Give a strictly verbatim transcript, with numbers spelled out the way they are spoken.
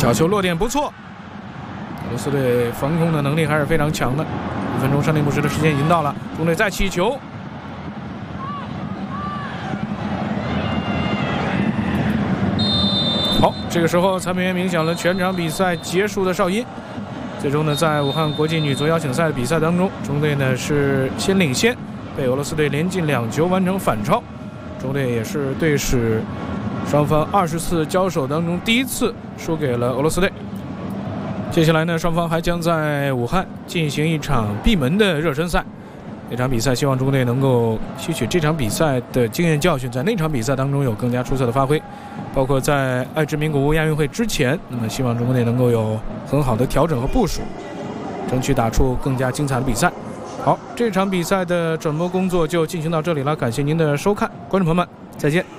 小球落点不错，俄罗斯队防空的能力还是非常强的。一分钟胜利补时的时间已经到了，中队再起球。好，这个时候裁判员鸣响了全场比赛结束的哨音。最终呢，在武汉国际女足邀请赛的比赛当中，中队呢是先领先，被俄罗斯队连进两球完成反超。中队也是队史双方二十次交手当中第一次输给了俄罗斯队。接下来呢，双方还将在武汉进行一场闭门的热身赛。这场比赛希望中国队能够吸取这场比赛的经验教训，在那场比赛当中有更加出色的发挥，包括在爱之名古屋亚运会之前，那么希望中国队能够有很好的调整和部署，争取打出更加精彩的比赛。好，这场比赛的转播工作就进行到这里了，感谢您的收看，观众朋友们，再见。